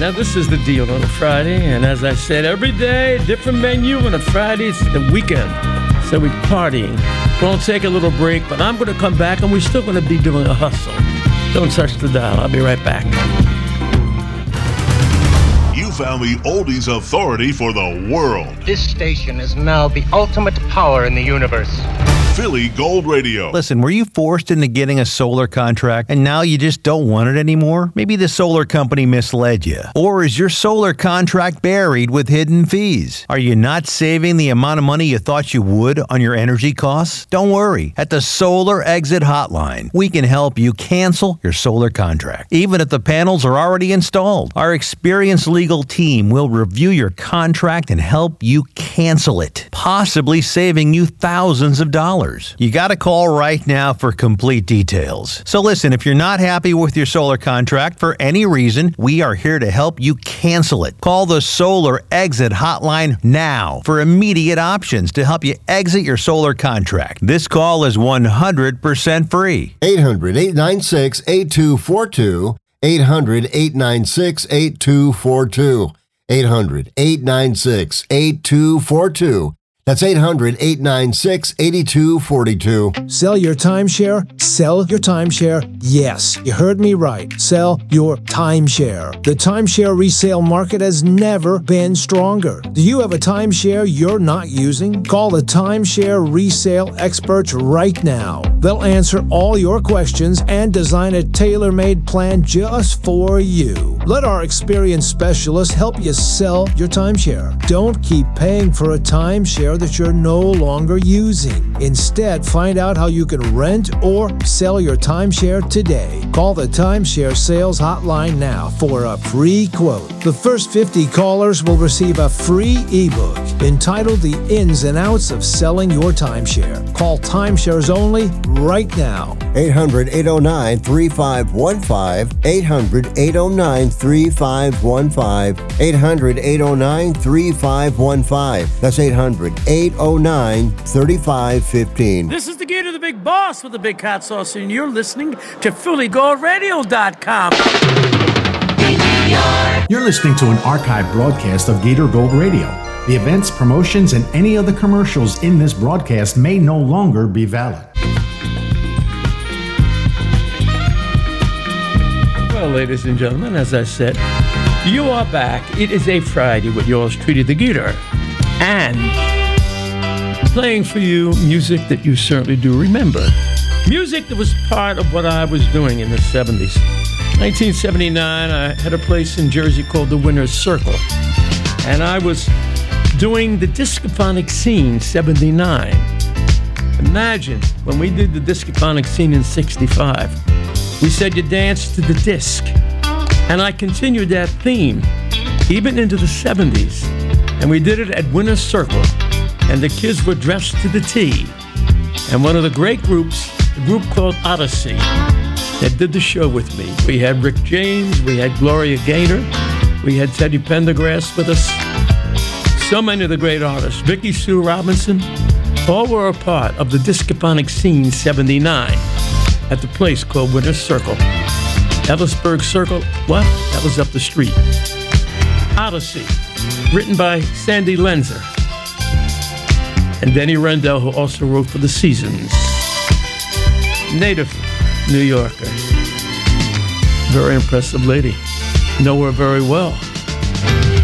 Now this is the deal on a Friday, and as I said, every day, a different menu. On a Friday, it's the weekend, so we're partying. We're going to take a little break, but I'm going to come back, and we're still going to be doing a hustle. Don't touch the dial. I'll be right back. You found the oldies authority for the world. This station is now the ultimate power in the universe. Philly Gold Radio. Listen, were you forced into getting a solar contract and now you just don't want it anymore? Maybe the solar company misled you. Or is your solar contract buried with hidden fees? Are you not saving the amount of money you thought you would on your energy costs? Don't worry. At the Solar Exit Hotline, we can help you cancel your solar contract, even if the panels are already installed. Our experienced legal team will review your contract and help you cancel it, possibly saving you thousands of dollars. You got to call right now for complete details. So listen, if you're not happy with your solar contract for any reason, we are here to help you cancel it. Call the Solar Exit Hotline now for immediate options to help you exit your solar contract. This call is 100% free. 800-896-8242. 800-896-8242. 800-896-8242. That's 800-896-8242. Sell your timeshare? Sell your timeshare? Yes, you heard me right. Sell your timeshare. The timeshare resale market has never been stronger. Do you have a timeshare you're not using? Call the timeshare resale experts right now. They'll answer all your questions and design a tailor-made plan just for you. Let our experienced specialists help you sell your timeshare. Don't keep paying for a timeshare that you're no longer using. Instead, find out how you can rent or sell your timeshare today. Call the Timeshare Sales Hotline now for a free quote. The first 50 callers will receive a free ebook entitled The Ins and Outs of Selling Your Timeshare. Call Timeshares Only right now. 800-809-3515. 800-809-3515. 800-809-3515. That's 800-809-3515. This is the Gator, the Big Boss with the Big Hot Sauce, and you're listening to PhillyGoldRadio.com. You're listening to an archived broadcast of Gator Gold Radio. The events, promotions, and any other commercials in this broadcast may no longer be valid. Well, ladies and gentlemen, as I said, you are back. It is a Friday with yours truly, the Gator, and playing for you music that you certainly do remember. Music that was part of what I was doing in the 70s. 1979, I had a place in Jersey called the Winner's Circle, and I was doing the discophonic scene 79. Imagine when we did the discophonic scene in 65, we said you dance to the disc, and I continued that theme even into the 70s, and we did it at Winner's Circle, and the kids were dressed to the T. And one of the great groups, a group called Odyssey, that did the show with me. We had Rick James, we had Gloria Gaynor, we had Teddy Pendergrass with us, so many of the great artists, Vicky Sue Robinson, all were a part of the discophonic scene 79 at the place called Winner's Circle. Ellisburg Circle, what? That was up the street. Odyssey, written by Sandy Lenzer and Denny Rendell, who also wrote for The Seasons. Native New Yorker. Very impressive lady. Know her very well.